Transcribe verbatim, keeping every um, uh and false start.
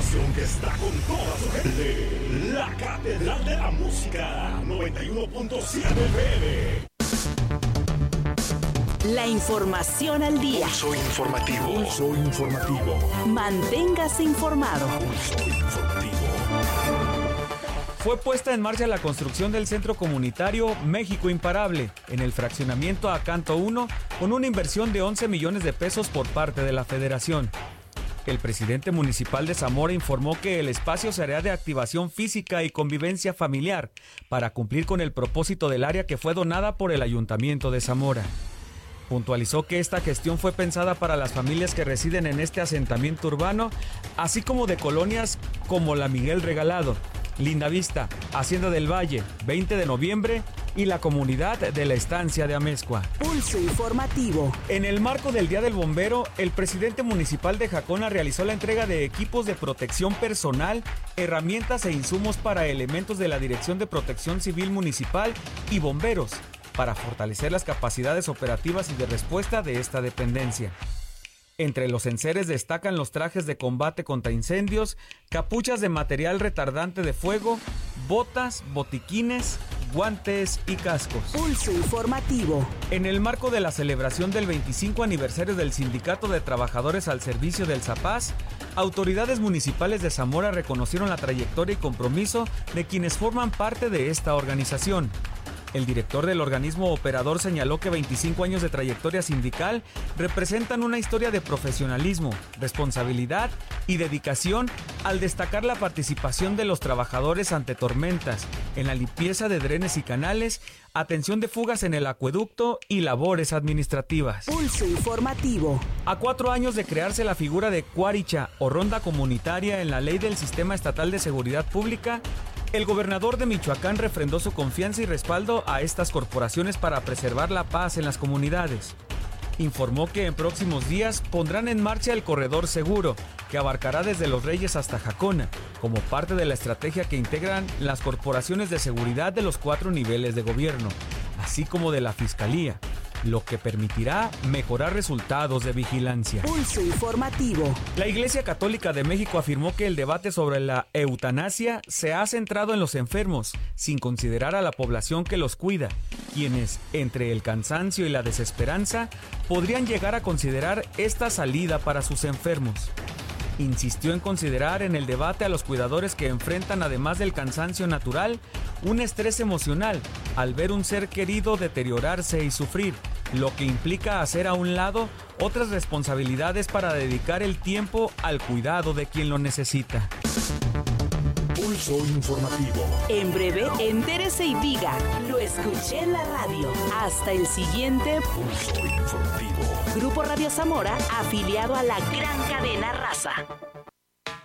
estación que está con toda su gente. La Catedral de la Música, noventa y uno punto siete F M. La información al día. Pulso informativo. Pulso informativo. Manténgase informado. Pulso informativo. Fue puesta en marcha la construcción del Centro Comunitario México Imparable en el fraccionamiento Acanto uno con una inversión de once millones de pesos por parte de la Federación. El presidente municipal de Zamora informó que el espacio será de activación física y convivencia familiar para cumplir con el propósito del área que fue donada por el Ayuntamiento de Zamora. Puntualizó que esta gestión fue pensada para las familias que residen en este asentamiento urbano, así como de colonias como la Miguel Regalado, Lindavista, Hacienda del Valle, veinte de noviembre y la comunidad de la estancia de Amezcua. Pulso informativo. En el marco del Día del Bombero, el presidente municipal de Jacona realizó la entrega de equipos de protección personal, herramientas e insumos para elementos de la Dirección de Protección Civil Municipal y bomberos, para fortalecer las capacidades operativas y de respuesta de esta dependencia. Entre los enseres destacan los trajes de combate contra incendios, capuchas de material retardante de fuego, botas, botiquines, guantes y cascos. Pulso informativo. En el marco de la celebración del veinticinco aniversario del Sindicato de Trabajadores al Servicio del Zapaz, autoridades municipales de Zamora reconocieron la trayectoria y compromiso de quienes forman parte de esta organización. El director del organismo operador señaló que veinticinco años de trayectoria sindical representan una historia de profesionalismo, responsabilidad y dedicación al destacar la participación de los trabajadores ante tormentas, en la limpieza de drenes y canales, atención de fugas en el acueducto y labores administrativas. Pulso informativo. A cuatro años de crearse la figura de cuaricha o ronda comunitaria en la ley del Sistema Estatal de Seguridad Pública, el gobernador de Michoacán refrendó su confianza y respaldo a estas corporaciones para preservar la paz en las comunidades. Informó que en próximos días pondrán en marcha el Corredor Seguro, que abarcará desde Los Reyes hasta Jacona, como parte de la estrategia que integran las corporaciones de seguridad de los cuatro niveles de gobierno, así como de la Fiscalía, lo que permitirá mejorar resultados de vigilancia. Pulso informativo. La Iglesia Católica de México afirmó que el debate sobre la eutanasia se ha centrado en los enfermos, sin considerar a la población que los cuida, quienes, entre el cansancio y la desesperanza, podrían llegar a considerar esta salida para sus enfermos. Insistió en considerar en el debate a los cuidadores que enfrentan, además del cansancio natural, un estrés emocional al ver un ser querido deteriorarse y sufrir, lo que implica hacer a un lado otras responsabilidades para dedicar el tiempo al cuidado de quien lo necesita. Pulso informativo. En breve, entérese y diga, lo escuché en la radio. Hasta el siguiente Pulso informativo. Grupo Radio Zamora, afiliado a la gran cadena Raza.